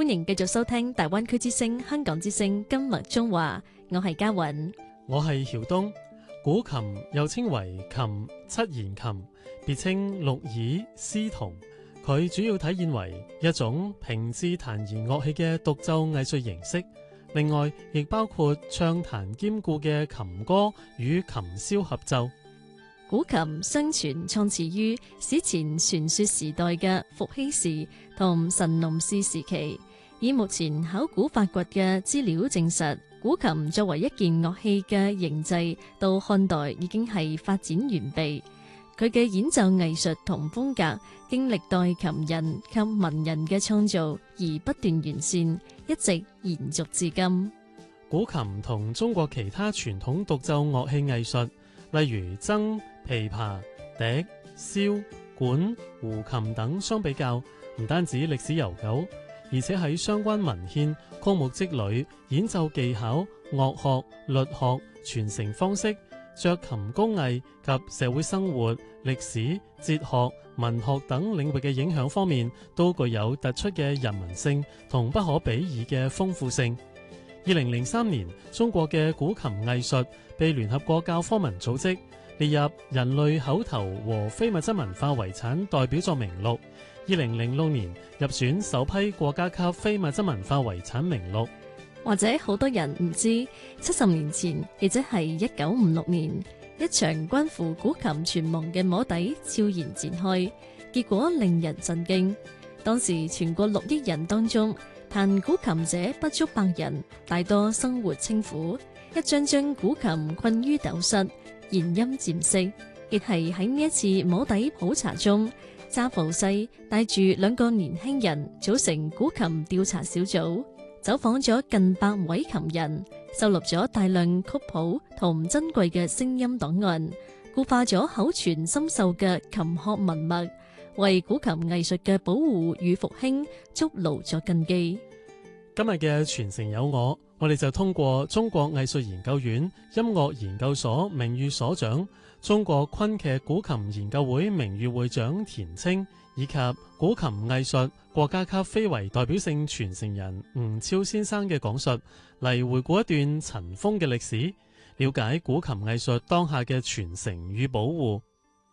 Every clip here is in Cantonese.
歡迎繼續收聽大灣區之聲、香港之聲今麥中話，我係嘉韻， 我係曉東。古琴又稱為琴、七弦琴，別稱六耳、絲銅。佢主要體現為一種平置彈弦樂器嘅獨奏藝術形式。另外，亦包括唱彈兼顧嘅琴歌與琴簫合奏。 古琴相傳創始於史前傳說時代嘅伏羲氏同神農氏時期，以目前考古發掘嘅資料證實，古琴作為一件樂器嘅形制，到漢代已經係發展完備。佢嘅演奏藝術同風格，經歷代琴人及文人嘅創造而不斷完善，一直延續至今。 古琴同中國其他傳統獨奏樂器藝術，例如箏、琵琶、笛、簫、管、胡琴等相比較，唔單止歷史悠久，而且喺相關文獻、曲目積累、演奏技巧、樂學、律學、傳承方式、斲琴工藝及社會生活、歷史、哲學、文學等領域嘅影響方面，都具有突出嘅人文性同不可比擬嘅豐富性。2003年，中國嘅古琴藝術被聯合國教科文組織列入人類口頭和非物質文化遺產代表作名錄。2006年入選首批國家級非物質文化遺產名錄。 或者好多人唔知，70年前，亦即係1956年，一場關乎古琴存亡嘅摸底悄然展開，結果令人震驚。當時全國6億人當中，彈古琴者不足100人，大多生活清苦，一張張古琴困於斗室，弦音漸息。亦係喺呢一次摸底普查中，查浮西帶住2個年輕人組成古琴調查小組，走訪咗近100位琴人，收錄咗大量曲譜同珍貴嘅聲音檔案，固化咗口傳深秀嘅琴學文脈，為古琴藝術嘅保護與復興築牢咗根基。 今日嘅傳承有我哋就通過中國藝術研究院音樂研究所名譽所長、中國昆劇古琴研究會名譽會長田青，以及古琴藝術國家級非遺代表性傳承人吳超先生嘅講述，嚟回顧一段塵封嘅歷史，了解古琴藝術當下嘅傳承與保護。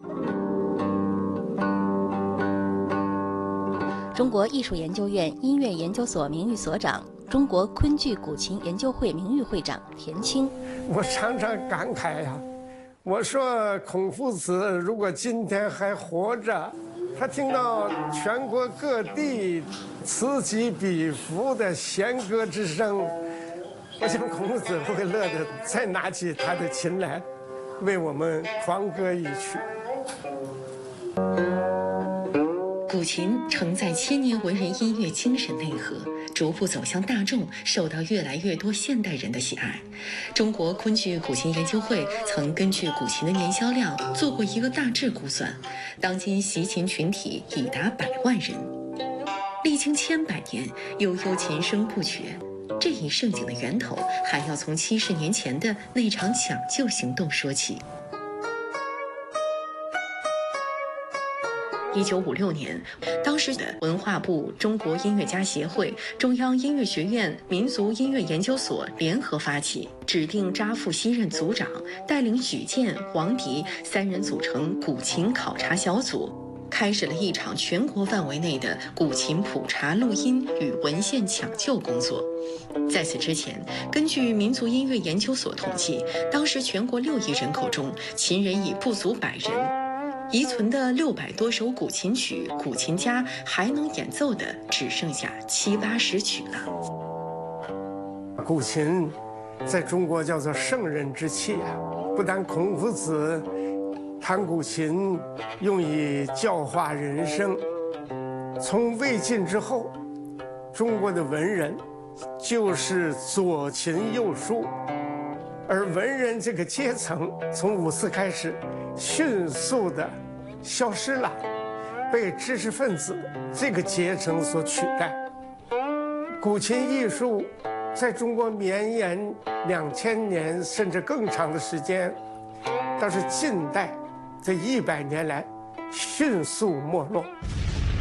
中國藝術研究院音樂研究所名譽所長、中國昆劇古琴研究會名譽會長田青。 我常常感慨呀，我說孔夫子如果今天還活着，他聽到全國各地此起彼伏的弦歌之聲，我想孔子會樂得再拿起他的琴來，為我們狂歌一曲。 古琴承載千年文人音樂精神內核，逐步走向大眾，受到越來越多現代人的喜愛。中國昆劇古琴研究會曾根據古琴的年銷量做過一個大致估算，當今習琴群體已達100萬人。歷經千百年，悠悠琴聲不絕。這一盛景的源頭，還要從70年前的那場搶救行動說起。1956年，當時的文化部、中國音樂家協會、中央音樂學院民族音樂研究所聯合發起，指定查復西任組長，帶領許健、王迪3人組成古琴考察小組，開始了一場全國範圍內的古琴普查錄音與文獻搶救工作。在此之前，根據民族音樂研究所統計，當時全國6億人口中，琴人已不足100人。遺存的600多首古琴曲，古琴家還能演奏的只剩下70、80曲了。 古琴在中國叫做聖人之器啊！不但孔夫子彈古琴用以教化人生，從魏晉之後，中國的文人就是左琴右書，而文人這個階層從5四開始迅速的消失了，被知識分子這個階層所取代。古琴藝術在中國綿延2000年甚至更長的時間，但是近代這100年來迅速沒落。